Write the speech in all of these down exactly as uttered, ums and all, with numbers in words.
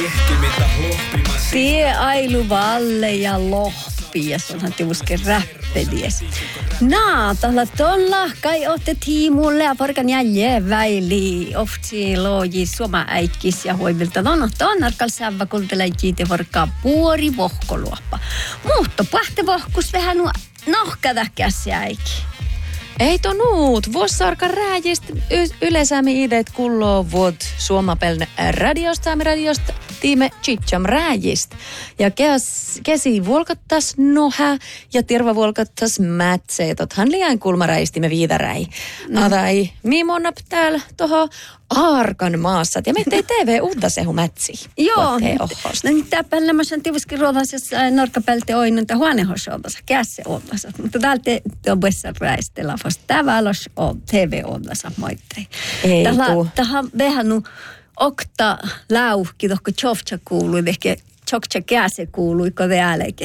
Tie ailu valle ja lohpi ja sunhan tiuske räppedies. Naa, tällä tuolla kai ootte tiimulle ja porkan jälje väili oftsi loji suoma äikkis ja huivilta. No, no, tuon arkal sävä kultele jiite vorkaa puori vohkoluoppa. Muutto pahte vohkus vähän nuo nohkada käsi äikki. Ei to nuut. Vuossarka rääjist y- yleisämi ideet kulloo vuod suomapelne radiosta, saamme radiosta tiime Chicham rääjist. Ja kes, kesi vuolkattas nohä ja tirva vuolkattas mätseet. Othan liian kulmaräistimme viidaräi. No. Adai, miimonnap täällä toho Arkan maassa. Ja me tei T V uuddasehu mätsi. Joo. No niin tää päällä mä sanon tivuskin ruotasessa norkkapälte oinunta huonehosoodassa, kässe oodassa. Mutta täältä on buessa räistellä fast tavallos on T V oodassa moittei. Ei tuu. Tähän vähän nu okta lauhki, tohko tjovtsa kuului, ehkä tjovtsa käse kuului, kun väällekin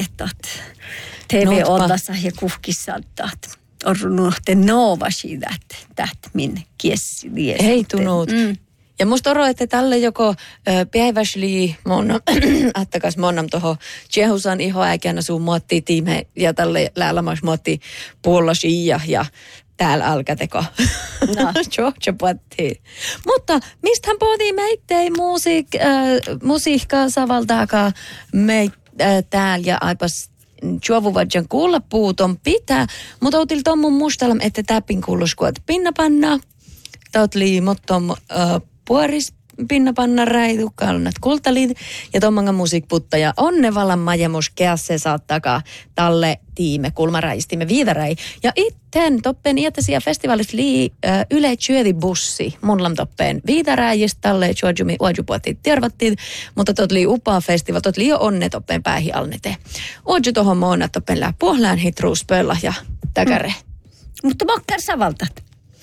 T V oodassa ja kuhkissa taat. On nuhten nova siitä, että minne kiessi lies. Ei tunut. Mm. Ja musta oro, että tälle joko päiväsli monna, attakas monnam toho Tjehusan iho äikänä suu muotti tiime ja tälle läälämas muotti puolla shia ja täällä alkateko. No. Georgia puhuttiin. Mutta mistähän puhuttiin meittei musiik, äh, musiikkaa savaltaakaan meit äh, täällä ja aipas juovuvadjan kuulla puuton pitää, mutta outil tommun mustalam, että täpin kuuluskuot pinnapanna. Tautli mottom äh, puoris pinnapanna räitu, kalnat kultaliit ja tommanga musiikputta ja onnevalan majemus keasse saattakaa talle tiime kulmaräistimme viidaräi. Ja itten toppen iätäsiä festivaalis lii äh, yle tjödi bussi munlam toppen viidaräijistä talle tjuajumi uajupuotit tervattiin, mutta tot lii upaa festival, tot lii onne toppen päähi alnete. Uaju tohon moona toppen lää puhlään hitruuspöllä ja täkäre. Mm. Mutta makkar savaltat.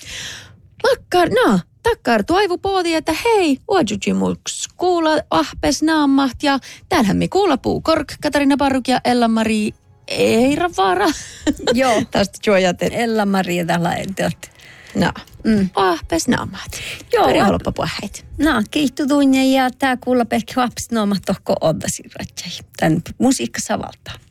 Makkar, no. Takkar toivu poodi, että hei, uajujimuks kuula ahpes naammaht ja täällähän me kuula puu kork, Katarina Parruk ja Ella-Mari Eiravaara. Joo. Tästä juojatet. Ella-Mari tällä entot. No, mm. ahpes naammaht. Joo. Pari holoppa puhet. No, kiihtu tunne ja tää kuulla pehki hapsi naammat tohko oddasi ratsai. Tän musiikka savaltaa.